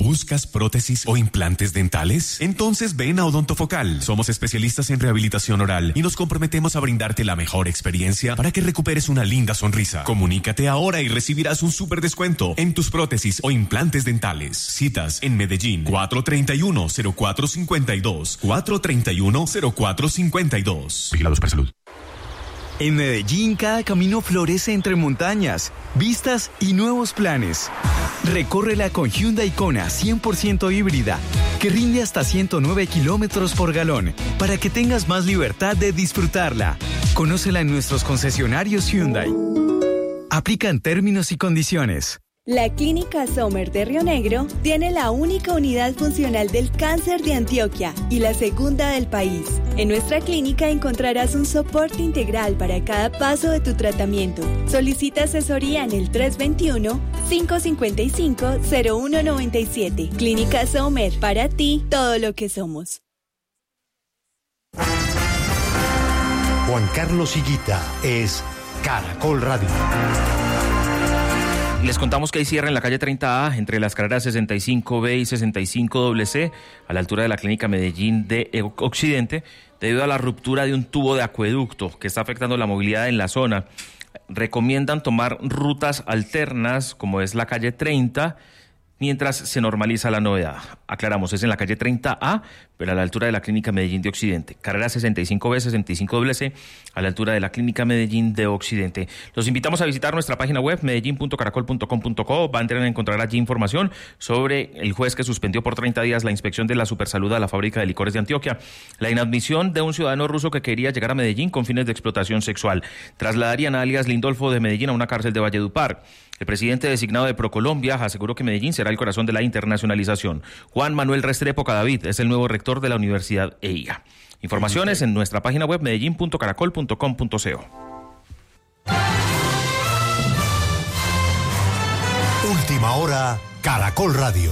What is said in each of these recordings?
¿Buscas prótesis o implantes dentales? Entonces ven a Odontofocal. Somos especialistas en rehabilitación oral y nos comprometemos a brindarte la mejor experiencia para que recuperes una linda sonrisa. Comunícate ahora y recibirás un súper descuento en tus prótesis o implantes dentales. Citas en Medellín, 431-0452, 431-0452. Vigilados para salud. En Medellín, cada camino florece entre montañas, vistas y nuevos planes. Recórrela con Hyundai Kona 100% híbrida, que rinde hasta 109 kilómetros por galón, para que tengas más libertad de disfrutarla. Conócela en nuestros concesionarios Hyundai. Aplican términos y condiciones. La Clínica Sommer de Río Negro tiene la única unidad funcional del cáncer de Antioquia y la segunda del país. En nuestra clínica encontrarás un soporte integral para cada paso de tu tratamiento. Solicita asesoría en el 321-555-0197. Clínica Sommer, para ti, todo lo que somos. Juan Carlos Higuita es Caracol Radio. Les contamos que hay cierre en la calle 30A entre las carreras 65B y 65C a la altura de la Clínica Medellín de Occidente debido a la ruptura de un tubo de acueducto que está afectando la movilidad en la zona. Recomiendan tomar rutas alternas como es la calle 30 mientras se normaliza la novedad. Aclaramos, es en la calle 30A, pero a la altura de la Clínica Medellín de Occidente. Carrera 65B, 65C, a la altura de la Clínica Medellín de Occidente. Los invitamos a visitar nuestra página web, medellin.caracol.com.co. Van a encontrar allí información sobre el juez que suspendió por 30 días la inspección de la Supersalud a la fábrica de licores de Antioquia, la inadmisión de un ciudadano ruso que quería llegar a Medellín con fines de explotación sexual. Trasladarían a alias Lindolfo de Medellín a una cárcel de Valledupar. El presidente designado de Procolombia aseguró que Medellín será el corazón de la internacionalización. Juan Manuel Restrepo Cadavid es el nuevo rector de la Universidad EIA. Informaciones en nuestra página web medellin.caracol.com.co. Última hora, Caracol Radio.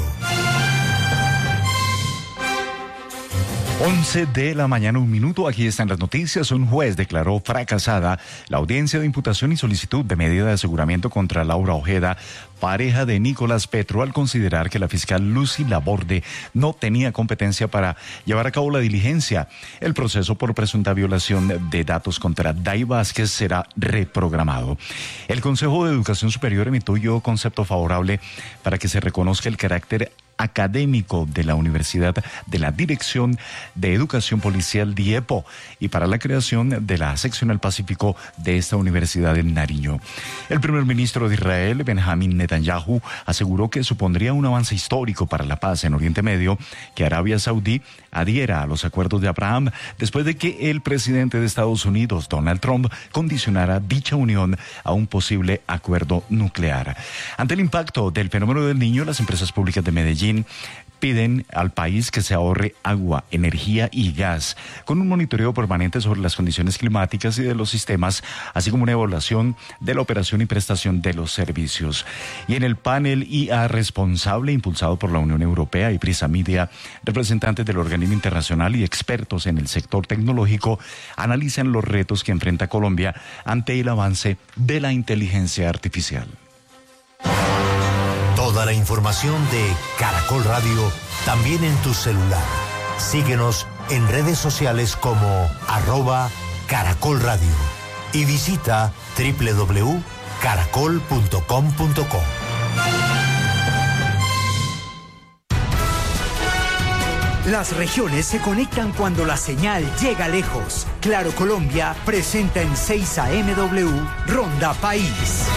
11 de la mañana, 1 minuto. Aquí están las noticias. Un juez declaró fracasada la audiencia de imputación y solicitud de medida de aseguramiento contra Laura Ojeda, pareja de Nicolás Petro, al considerar que la fiscal Lucy Laborde no tenía competencia para llevar a cabo la diligencia. El proceso por presunta violación de datos contra Day Vázquez será reprogramado. El Consejo de Educación Superior emitió concepto favorable para que se reconozca el carácter académico de la Universidad de la Dirección de Educación Policial DIEPO y para la creación de la seccional Pacífico de esta universidad en Nariño. El primer ministro de Israel, Benjamín Netanyahu, aseguró que supondría un avance histórico para la paz en Oriente Medio que Arabia Saudí adhiera a los acuerdos de Abraham después de que el presidente de Estados Unidos, Donald Trump, condicionara dicha unión a un posible acuerdo nuclear. Ante el impacto del fenómeno del Niño, las empresas públicas de Medellín piden al país que se ahorre agua, energía y gas, con un monitoreo permanente sobre las condiciones climáticas y de los sistemas, así como una evaluación de la operación y prestación de los servicios. Y en el panel IA Responsable, impulsado por la Unión Europea y Prisa Media, representantes del organismo internacional y expertos en el sector tecnológico analizan los retos que enfrenta Colombia ante el avance de la inteligencia artificial. Toda la información de Caracol Radio también en tu celular. Síguenos en redes sociales como @Caracol Radio y visita www.caracol.com.co. Las regiones se conectan cuando la señal llega lejos. Claro Colombia presenta en 6 AMW Ronda País.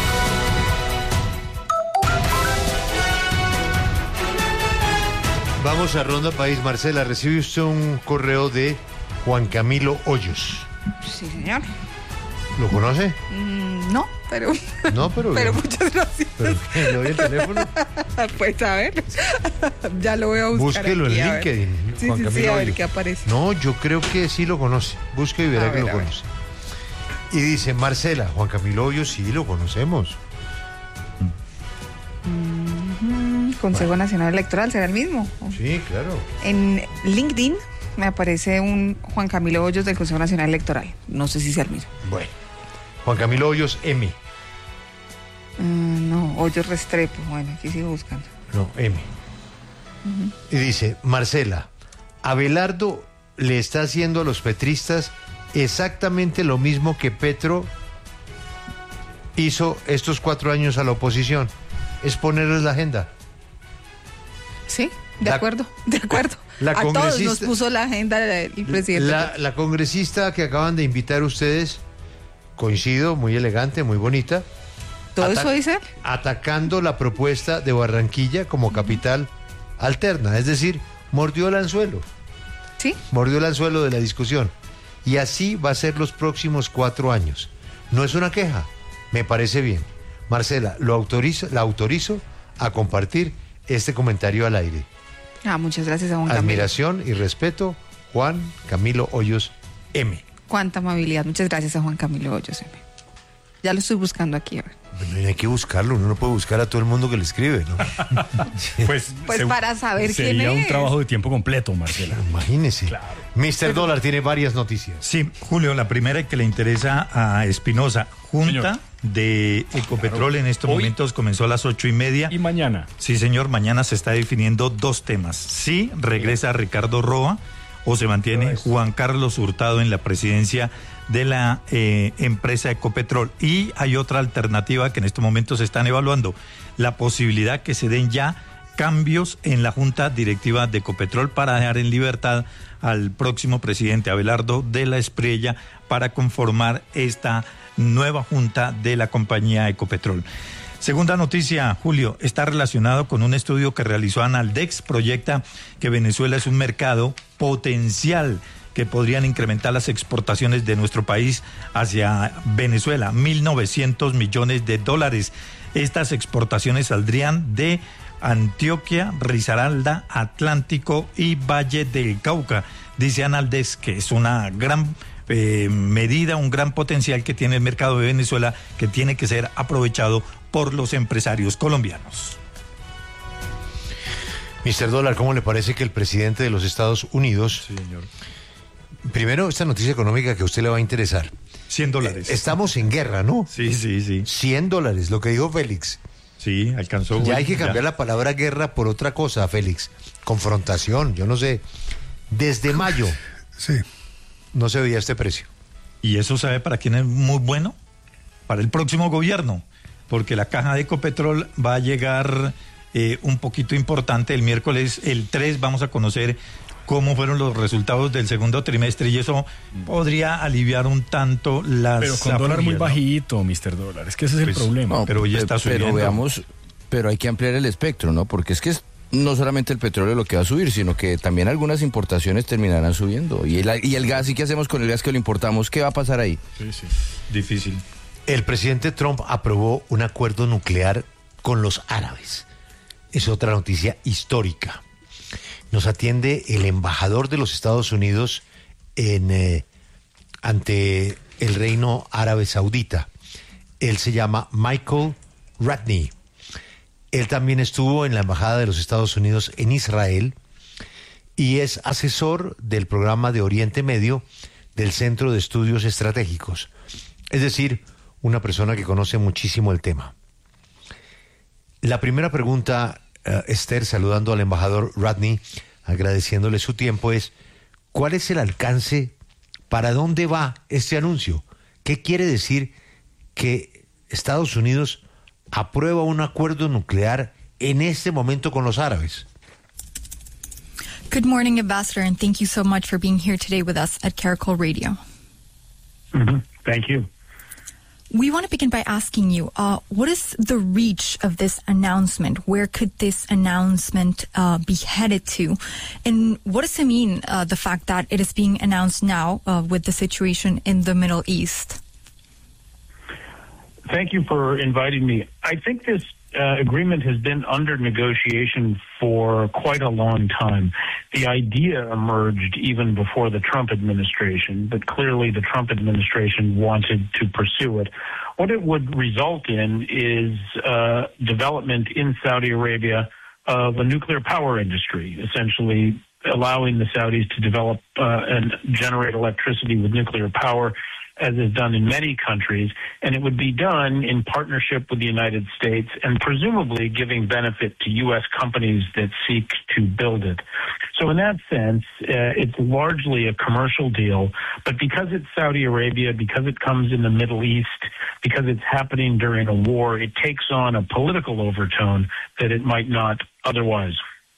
Vamos a Ronda País. Marcela, recibe usted un correo de Juan Camilo Hoyos. Sí, señor. ¿Lo conoce? No, pero... No, pero... pero muchas gracias. ¿Pero qué? ¿Le doy el teléfono? Pues a ver, ya lo voy a buscar. Búsquelo aquí, en LinkedIn. Sí, Juan Camilo sí, a ver Hoyos. qué aparece. No, yo creo que sí lo conoce. Busque y verá que lo conoce. Y dice, Marcela, Juan Camilo Hoyos, sí lo conocemos. Consejo Nacional Electoral, ¿será el mismo? Sí, claro. En LinkedIn me aparece un Juan Camilo Hoyos del Consejo Nacional Electoral. No sé si sea el mismo. Bueno, Juan Camilo Hoyos M. No, Hoyos Restrepo. Bueno, aquí sigo buscando. No, M. Y dice, Marcela, Abelardo le está haciendo a los petristas exactamente lo mismo que Petro hizo estos 4 años a la oposición, es ponerles la agenda. Sí, de acuerdo. La a todos nos puso la agenda el presidente. La congresista que acaban de invitar ustedes, coincido, muy elegante, muy bonita. ¿Todo eso dice él? Atacando la propuesta de Barranquilla como capital alterna, es decir, mordió el anzuelo. Sí. Mordió el anzuelo de la discusión. Y así va a ser los próximos 4 años. No es una queja, me parece bien. Marcela, la autorizo a compartir este comentario al aire. Muchas gracias a Juan Camilo. Admiración y respeto, Juan Camilo Hoyos M. Cuánta amabilidad. Muchas gracias a Juan Camilo Hoyos M. Ya lo estoy buscando aquí. A ver. Bueno, hay que buscarlo, uno no puede buscar a todo el mundo que le escribe, ¿no? Pues para saber quién es. Sería un trabajo de tiempo completo, Marcela. Imagínese. Claro. Mr. Dólar tiene varias noticias. Sí, Julio, la primera que le interesa a Espinosa, Junta de Ecopetrol, en estos momentos comenzó a las 8:30. ¿Y mañana? Sí, señor, mañana se está definiendo 2 temas. Sí, regresa Ricardo Roa o se mantiene Juan Carlos Hurtado en la presidencia de la empresa Ecopetrol. Y hay otra alternativa que en estos momentos se están evaluando, la posibilidad que se den ya cambios en la junta directiva de Ecopetrol para dejar en libertad al próximo presidente Abelardo de la Espriella para conformar esta nueva junta de la compañía Ecopetrol. Segunda noticia, Julio, está relacionado con un estudio que realizó Analdex, proyecta que Venezuela es un mercado potencial que podrían incrementar las exportaciones de nuestro país hacia Venezuela, $1.900 millones. Estas exportaciones saldrían de Antioquia, Risaralda, Atlántico y Valle del Cauca. Dice Analdex que es una gran medida, un gran potencial que tiene el mercado de Venezuela que tiene que ser aprovechado por los empresarios colombianos. Mr. Dólar, ¿cómo le parece que el presidente de los Estados Unidos... Sí, señor. Primero, esta noticia económica que a usted le va a interesar. $100. Estamos en guerra, ¿no? Sí. $100, lo que dijo Félix. Sí, alcanzó. Ya hay que cambiar la palabra guerra por otra cosa, Félix. Confrontación, yo no sé. Desde mayo. Sí. No se veía este precio. ¿Y eso sabe para quién es muy bueno? Para el próximo gobierno, porque la caja de Ecopetrol va a llegar un poquito importante. El miércoles, el 3, vamos a conocer cómo fueron los resultados del segundo trimestre y eso podría aliviar un tanto las... Pero con dólar muy bajito, Mr. Dólar, es que ese es el problema. No, pero ya está subiendo. Pero veamos, pero hay que ampliar el espectro, ¿no? Porque es que no solamente el petróleo lo que va a subir, sino que también algunas importaciones terminarán subiendo. Y el gas, ¿y qué hacemos con el gas que lo importamos? ¿Qué va a pasar ahí? Sí. Difícil. El presidente Trump aprobó un acuerdo nuclear con los árabes. Es otra noticia histórica. Nos atiende el embajador de los Estados Unidos ante el Reino Árabe Saudita. Él se llama Michael Ratney. Él también estuvo en la Embajada de los Estados Unidos en Israel y es asesor del programa de Oriente Medio del Centro de Estudios Estratégicos. Es decir, una persona que conoce muchísimo el tema. La primera pregunta, Esther, saludando al embajador Ratney, agradeciéndole su tiempo, es ¿cuál es el alcance? ¿Para dónde va este anuncio? ¿Qué quiere decir que Estados Unidos aprueba un acuerdo nuclear en este momento con los árabes? Good morning, Ambassador, and thank you so much for being here today with us at Caracol Radio. Thank you. We want to begin by asking you, what is the reach of this announcement? Where could this announcement be headed to? And what does it mean, the fact that it is being announced now with the situation in the Middle East? Thank you for inviting me. I think this agreement has been under negotiation for quite a long time. The idea emerged even before the Trump administration, but clearly the Trump administration wanted to pursue it. What it would result in is development in Saudi Arabia of a nuclear power industry, essentially allowing the Saudis to develop and generate electricity with nuclear power as is done in many countries, and it would be done in partnership with the United States and presumably giving benefit to U.S. companies that seek to build it. So in that sense, it's largely a commercial deal, but because it's Saudi Arabia, because it comes in the Middle East, because it's happening during a war, it takes on a political overtone that it might not otherwise.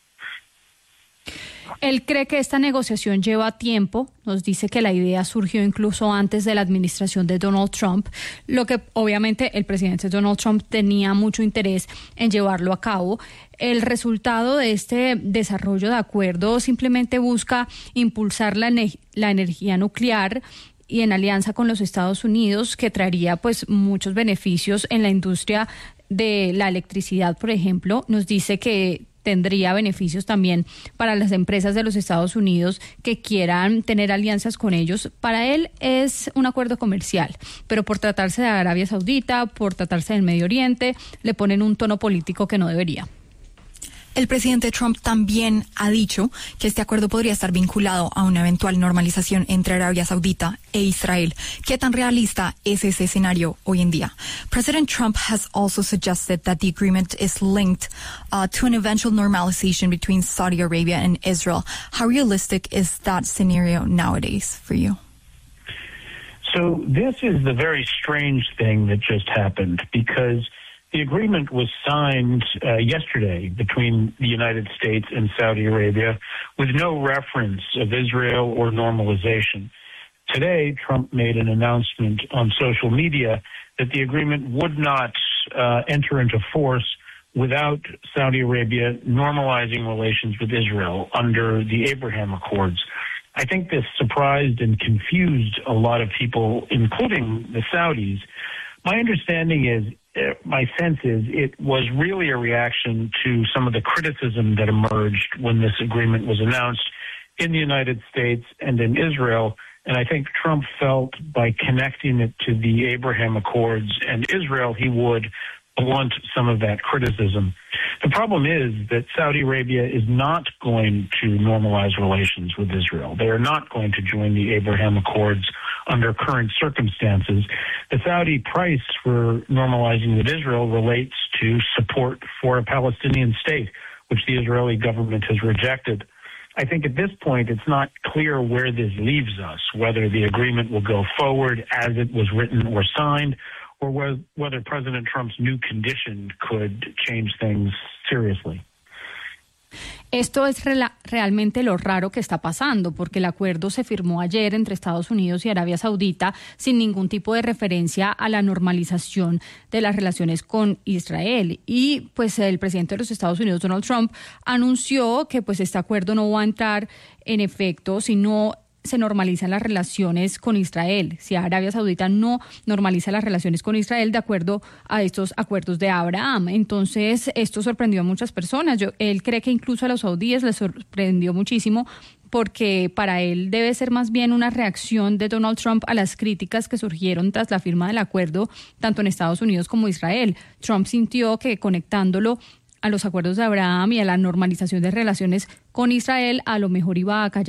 Él cree que esta negociación lleva tiempo, nos dice que la idea surgió incluso antes de la administración de Donald Trump, lo que obviamente el presidente Donald Trump tenía mucho interés en llevarlo a cabo. El resultado de este desarrollo de acuerdo simplemente busca impulsar la energía nuclear y en alianza con los Estados Unidos, que traería pues muchos beneficios en la industria de la electricidad, por ejemplo. Nos dice que tendría beneficios también para las empresas de los Estados Unidos que quieran tener alianzas con ellos. Para él es un acuerdo comercial, pero por tratarse de Arabia Saudita, por tratarse del Medio Oriente, le ponen un tono político que no debería. El presidente Trump también ha dicho que este acuerdo podría estar vinculado a una eventual normalización entre Arabia Saudita e Israel. ¿Qué tan realista es ese escenario hoy en día? President Trump has also suggested that the agreement is linked to an eventual normalization between Saudi Arabia and Israel. How realistic is that scenario nowadays for you? So this is the very strange thing that just happened, because the agreement was signed yesterday between the United States and Saudi Arabia with no reference of Israel or normalization. Today, Trump made an announcement on social media that the agreement would not enter into force without Saudi Arabia normalizing relations with Israel under the Abraham Accords. I think this surprised and confused a lot of people, including the Saudis. My understanding is, my sense is, it was really a reaction to some of the criticism that emerged when this agreement was announced in the United States and in Israel. And I think Trump felt by connecting it to the Abraham Accords and Israel, he would blunt some of that criticism. The problem is that Saudi Arabia is not going to normalize relations with Israel. They are not going to join the Abraham Accords under current circumstances. The Saudi price for normalizing with Israel relates to support for a Palestinian state, which the Israeli government has rejected. I think at this point it's not clear where this leaves us, whether the agreement will go forward as it was written or signed, or whether President Trump's new condition could change things seriously. Esto es realmente lo raro que está pasando, porque el acuerdo se firmó ayer entre Estados Unidos y Arabia Saudita sin ningún tipo de referencia a la normalización de las relaciones con Israel. Y pues el presidente de los Estados Unidos, Donald Trump, anunció que pues este acuerdo no va a entrar en efecto si no se normalizan las relaciones con Israel, si Arabia Saudita no normaliza las relaciones con Israel de acuerdo a estos acuerdos de Abraham. Entonces, esto sorprendió a muchas personas. Él cree que incluso a los saudíes les sorprendió muchísimo, porque para él debe ser más bien una reacción de Donald Trump a las críticas que surgieron tras la firma del acuerdo, tanto en Estados Unidos como Israel. Trump sintió que conectándolo a los acuerdos de Abraham y a la normalización de relaciones con Israel, a lo mejor iba a callar